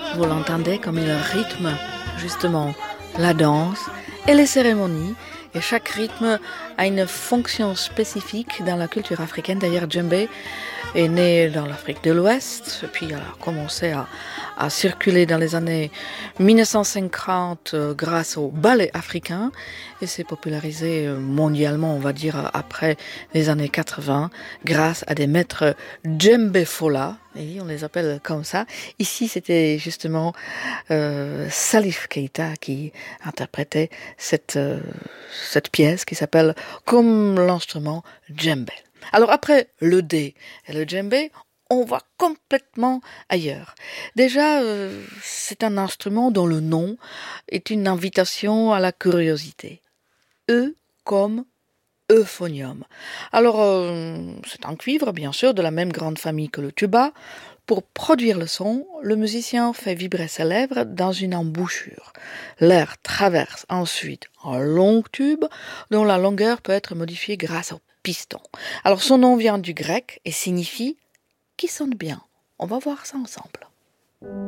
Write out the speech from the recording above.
Vous l'entendez comme il rythme justement la danse et les cérémonies. Et chaque rythme a une fonction spécifique dans la culture africaine. D'ailleurs, djembé est né dans l'Afrique de l'Ouest, puis il a commencé à circuler dans les années 1950 grâce au ballet africain et s'est popularisé mondialement, on va dire, après les années 80 grâce à des maîtres djembé fola, et on les appelle comme ça. Ici, c'était justement Salif Keita qui interprétait cette pièce qui s'appelle Comme l'instrument djembé. Alors après le dé et le djembé, on va complètement ailleurs. Déjà, c'est un instrument dont le nom est une invitation à la curiosité. E comme euphonium. Alors, c'est un cuivre, bien sûr, de la même grande famille que le tuba. Pour produire le son, le musicien fait vibrer ses lèvres dans une embouchure. L'air traverse ensuite un long tube dont la longueur peut être modifiée grâce au piston. Alors son nom vient du grec et signifie « qui sonne bien ». On va voir ça ensemble.